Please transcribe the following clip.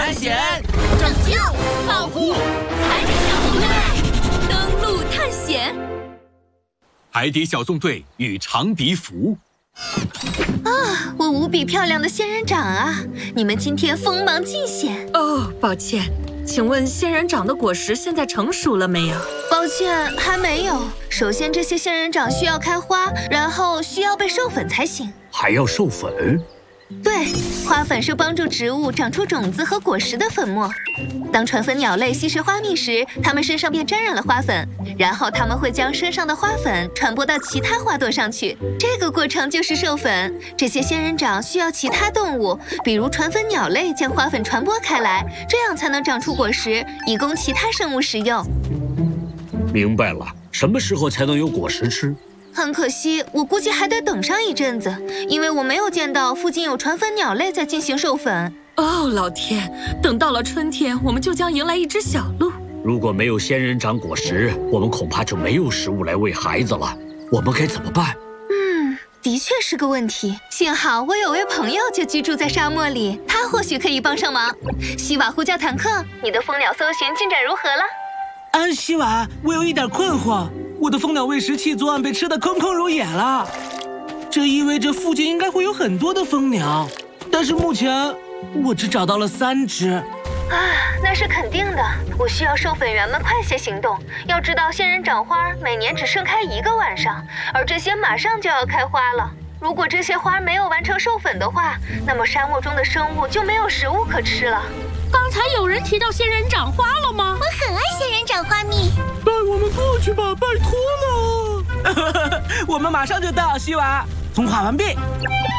探险、 拯救、保护海底小纵队， 登陆探险。 海底小纵队与长鼻蝠。 啊，我无比漂亮的仙人掌啊！你们今天锋芒尽显。 哦，抱歉，请问仙人掌的果实现在成熟了没有？ 抱歉，还没有。首先，这些仙人掌需要开花，然后需要被授粉才行。 还要授粉？ 对，花粉是帮助植物长出种子和果实的粉末。当传粉鸟类吸食花蜜时，它们身上便沾染了花粉，然后它们会将身上的花粉传播到其他花朵上去。这个过程就是授粉。这些仙人掌需要其他动物，比如传粉鸟类将花粉传播开来，这样才能长出果实，以供其他生物食用。 明白了，什么时候才能有果实吃？ 很可惜，我估计还得等上一阵子，因为我没有见到附近有传粉鸟类在进行授粉。 哦，老天！等到了春天，我们就将迎来一只小鹿。 如果没有仙人掌果实，我们恐怕就没有食物来喂孩子了。我们该怎么办？ 的确是个问题。幸好我有位朋友就居住在沙漠里，他或许可以帮上忙。希瓦呼叫坦克，你的蜂鸟搜寻进展如何了？ 希瓦，我有一点困惑。我的蜂鸟喂食器昨晚被吃得空空如也了，这意味着附近应该会有很多的蜂鸟，但是目前我只找到了3只。 那是肯定的。我需要授粉员们快些行动。要知道，仙人掌花每年只盛开1个晚上，而这些马上就要开花了。如果这些花没有完成授粉的话，那么沙漠中的生物就没有食物可吃了。 刚才有人提到仙人掌花了吗？ 我很爱仙人掌花蜜。 带我们过去吧，拜托了。我们马上就到，希瓦。通话完毕。